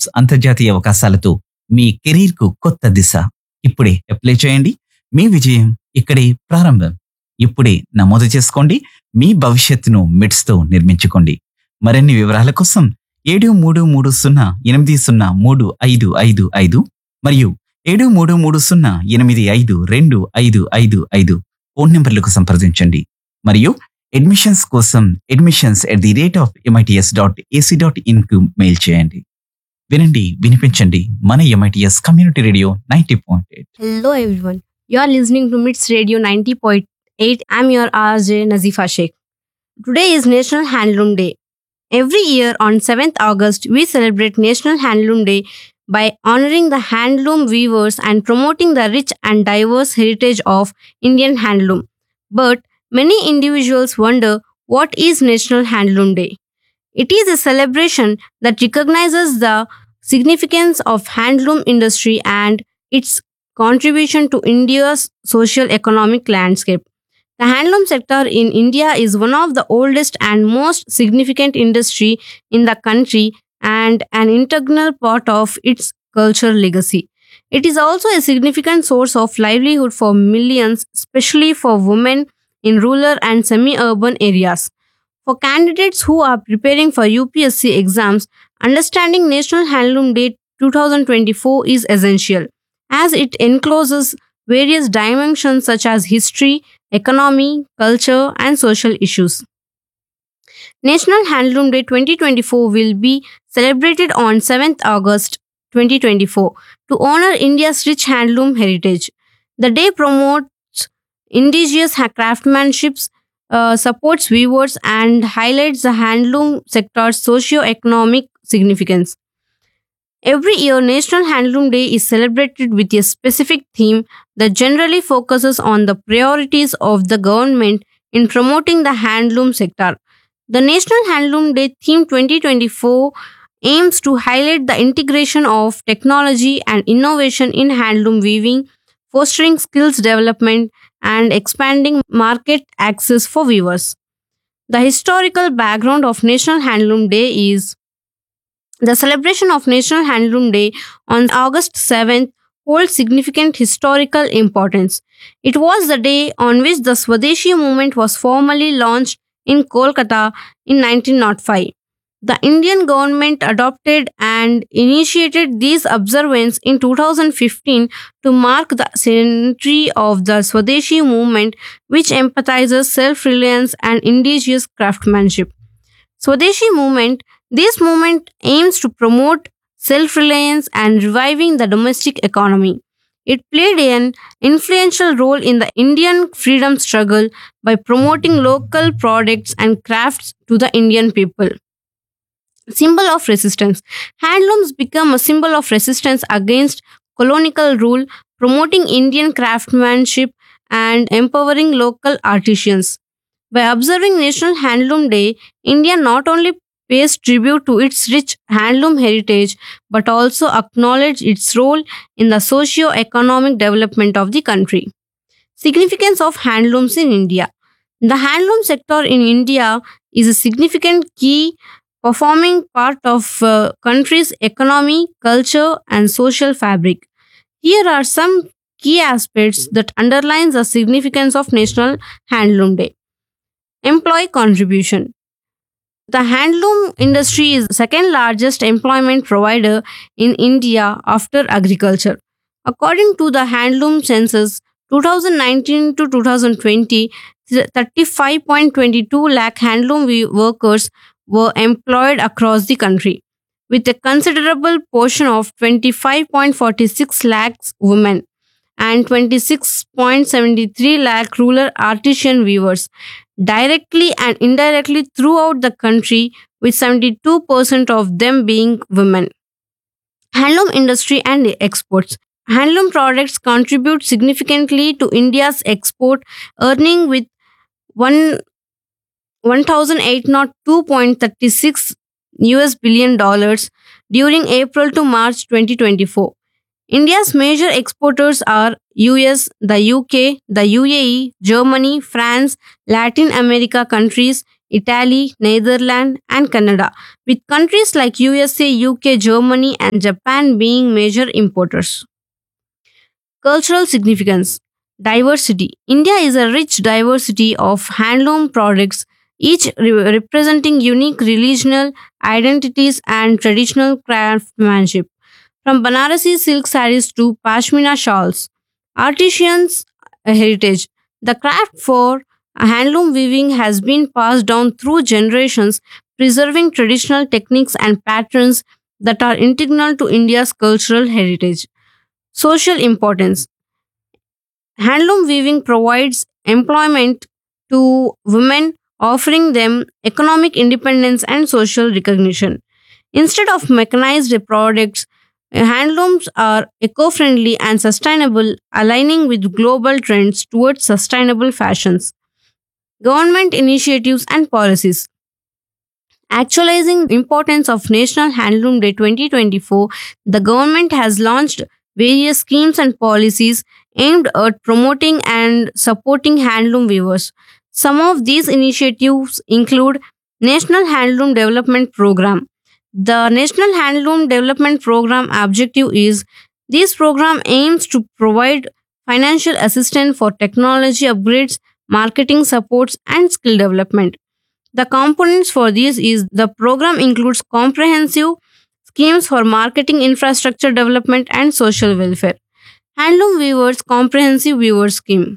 Scholarships, అంతర్జాతీయ అవకాశాలతో మీ కెరీర్‌కు కొత్త దిశ. ఇప్పుడే అప్లై చేయండి. మీ విజయం ఇక్కడే ప్రారంభం. ఇప్పుడే నమోదు చేసుకోండి. మీ భవిష్యత్తును మిడ్స్‌తో నిర్మించుకోండి. మరిన్ని వివరాల కోసం 7330803555 మరియు 7330852255 ఫోన్ నంబర్లకు సంప్రదించండి. మరియు అడ్మిషన్స్ కోసం admissions@mits.ac.in కు మెయిల్ చేయండి. వినండి, వినిపించండి. మన MITS community radio 90.8. Hello everyone. You are listening to MITS Radio 90.8. I'm your RJ Nazifa Sheikh. Today is National Handloom Day. Every year on 7th August, we celebrate National Handloom Day by honoring the handloom weavers and promoting the rich and diverse heritage of Indian handloom. But many individuals wonder, what is National Handloom Day? It is a celebration that recognizes the significance of handloom industry and its contribution to India's social economic landscape. The handloom sector in India is one of the oldest and most significant industry in the country and an integral part of its cultural legacy. It is also a significant source of livelihood for millions, especially for women in rural and semi-urban areas. For candidates who are preparing for UPSC exams, understanding National Handloom Day 2024 is essential, as it encloses various dimensions such as history, economy, culture, and social issues. National Handloom Day 2024 will be celebrated on 7th August 2024 to honor India's rich handloom heritage. The day promotes indigenous craftsmanship, supports weavers, and highlights the handloom sector's socio-economic significance. Every year, National Handloom Day is celebrated with a specific theme that generally focuses on the priorities of the government in promoting the handloom sector. The National Handloom Day theme 2024 aims to highlight the integration of technology and innovation in handloom weaving, fostering skills development, and expanding market access for weavers. The historical background of National Handloom Day is the celebration of National Handloom Day on August 7th holds significant historical importance. It was the day on which the Swadeshi movement was formally launched in Kolkata in 1905. The Indian government adopted and initiated these observances in 2015 to mark the century of the Swadeshi movement, which emphasizes self-reliance and indigenous craftsmanship. Swadeshi movement. This movement aims to promote self-reliance and reviving the domestic economy. It played an influential role in the Indian freedom struggle by promoting local products and crafts to the Indian people. Symbol of resistance. Handlooms become a symbol of resistance against colonial rule, promoting Indian craftsmanship and empowering local artisans. By observing National Handloom Day, India not only pays tribute to its rich handloom heritage but also acknowledge its role in the socio-economic development of the country. Significance of handlooms in India. The handloom sector in India is a significant key performing part of country's economy, culture, and social fabric. Here are some key aspects that underlines the significance of National Handloom Day. Employee contribution. The handloom industry is the second largest employment provider in India after agriculture. According to the handloom census 2019 to 2020, 35.22 lakh handloom workers were employed across the country, with a considerable portion of 25.46 lakhs women and 26.73 lakh rural artisan weavers, directly and indirectly throughout the country, with 72% of them being women. Handloom industry and exports. Handloom products contribute significantly to India's export earning with 1,802.36 US billion dollars during April to March 2024. India's major exporters are US, the UK, the UAE, Germany, France, Latin America countries, Italy, Netherlands, and Canada, with countries like USA, UK, Germany, and Japan being major importers. Cultural significance. Diversity. India is a rich diversity of handloom products, each representing unique regional identities and traditional craftsmanship. From Banarasi silk sarees to Pashmina shawls, artisans' heritage. The craft for handloom weaving has been passed down through generations, preserving traditional techniques and patterns that are integral to India's cultural heritage. Social importance. Handloom weaving provides employment to women, offering them economic independence and social recognition. Instead of mechanized products, handlooms are eco friendly and sustainable, aligning with global trends towards sustainable fashions. Government initiatives and policies. Actualizing the importance of National Handloom Day 2024, the government has launched various schemes and policies aimed at promoting and supporting handloom weavers. Some of these initiatives include National Handloom Development Program. The National Handloom Development Program objective is this program aims to provide financial assistance for technology upgrades, marketing supports, and skill development. The components for this is the program includes comprehensive schemes for marketing infrastructure development and social welfare. Handloom Weavers Comprehensive Weaver Scheme.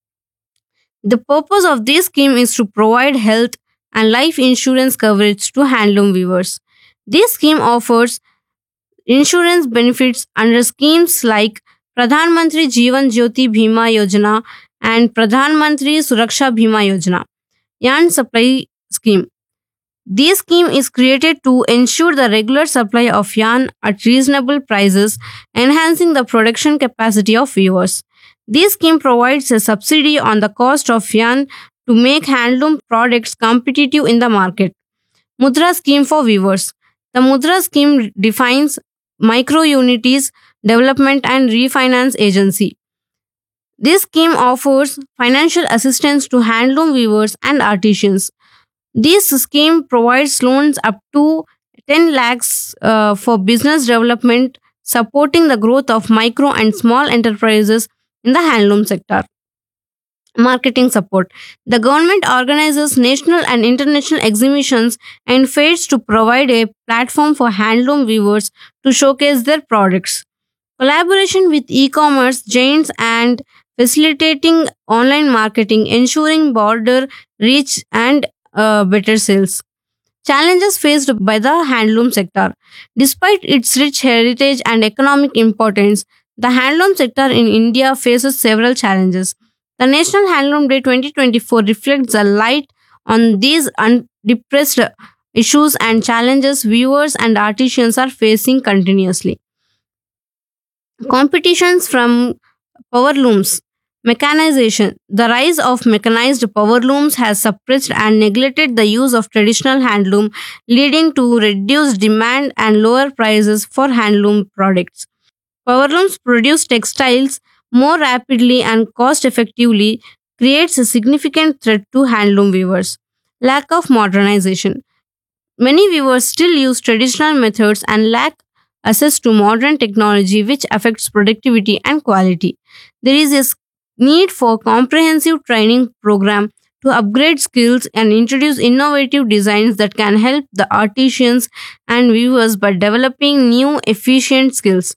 The purpose of this scheme is to provide health and life insurance coverage to handloom weavers. This scheme offers insurance benefits under schemes like Pradhan Mantri Jeevan Jyoti Bhima Yojana and Pradhan Mantri Suraksha Bhima Yojana. Yarn Supply Scheme. This scheme is created to ensure the regular supply of yarn at reasonable prices, enhancing the production capacity of weavers. This scheme provides a subsidy on the cost of yarn to make handloom products competitive in the market. Mudra Scheme for Weavers. The Mudra Scheme defines micro unities development and refinance agency. This scheme offers financial assistance to handloom weavers and artisans. This scheme provides loans up to 10 lakhs for business development, supporting the growth of micro and small enterprises in the handloom sector. Marketing support. The government organizes national and international exhibitions and fairs to provide a platform for handloom weavers to showcase their products. Collaboration with e-commerce giants and facilitating online marketing, ensuring border reach and better sales. Challenges faced by the handloom sector. Despite its rich heritage and economic importance, the handloom sector in India faces several challenges. The National Handloom Day 2024 reflects the light on these undepressed issues and challenges viewers and artisans are facing continuously. Competitions from power looms. Mechanization. The rise of mechanized power looms has suppressed and neglected the use of traditional handloom, leading to reduced demand and lower prices for handloom products. Power looms produce textiles more rapidly and cost effectively, creates a significant threat to handloom weavers. Lack of modernization. Many weavers still use traditional methods and lack access to modern technology, which affects productivity and quality. There is a need for comprehensive training program to upgrade skills and introduce innovative designs that can help the artisans and weavers by developing new efficient skills.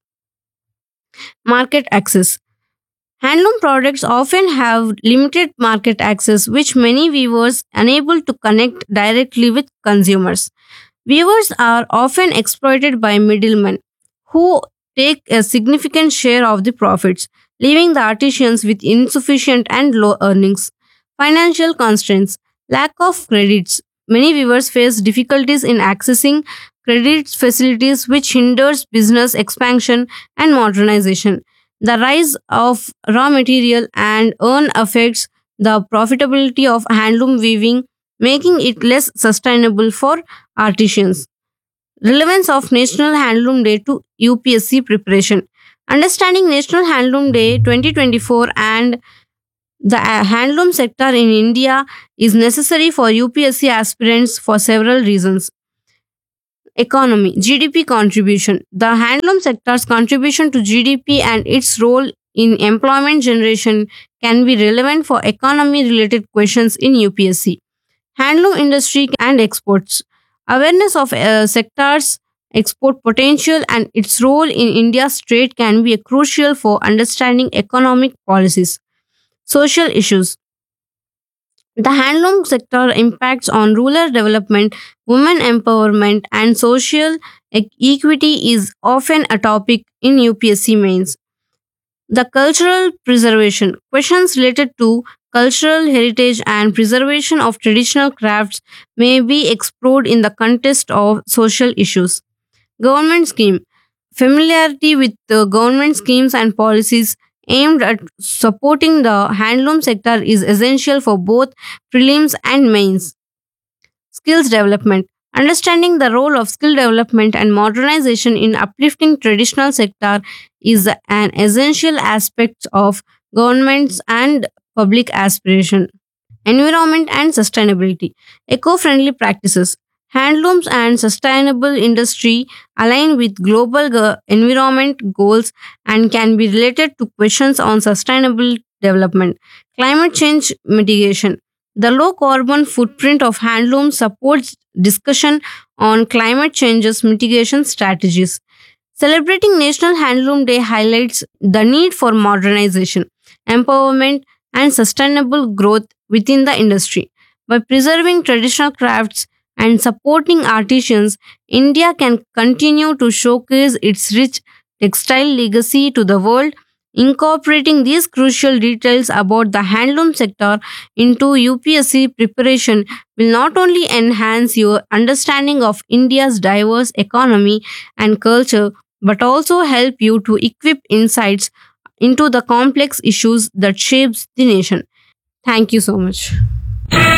Market access. Handloom products often have limited market access, which many weavers unable to connect directly with consumers. Weavers are often exploited by middlemen who take a significant share of the profits, leaving the artisans with insufficient and low earnings. Financial constraints. Lack of credits. Many weavers face difficulties in accessing credit facilities, which hinders business expansion and modernization. The rise of raw material and earn affects the profitability of handloom weaving, making it less sustainable for artisans. Relevance of National Handloom Day to UPSC preparation. Understanding National Handloom Day 2024 and The handloom sector in India is necessary for UPSC aspirants for several reasons. Economy, GDP contribution. The handloom sector's contribution to GDP and its role in employment generation can be relevant for economy related questions in UPSC. Handloom industry and exports. Awareness of sectors, export potential, and its role in India's trade can be crucial for understanding economic policies. Social issues. The handloom sector impacts on rural development, women empowerment, and social equity is often a topic in UPSC mains. The cultural preservation. Questions related to cultural heritage and preservation of traditional crafts may be explored in the context of social issues. Government scheme. Familiarity with the government schemes and policies aimed at supporting the handloom sector is essential for both prelims and mains. Skills development. Understanding the role of skill development and modernization in uplifting traditional sector is an essential aspect of government's and public aspiration. Environment and sustainability. Eco-friendly practices. Handlooms and sustainable industry align with global environment goals and can be related to questions on sustainable development. Climate change mitigation. The low carbon footprint of handlooms supports discussion on climate changes mitigation strategies. Celebrating National Handloom Day highlights the need for modernization, empowerment, and sustainable growth within the industry. By preserving traditional crafts and supporting artisans, India can continue to showcase its rich textile legacy to the world. Incorporating these crucial details about the handloom sector into UPSC preparation will not only enhance your understanding of India's diverse economy and culture, but also help you to equip insights into the complex issues that shapes the nation. Thank you so much.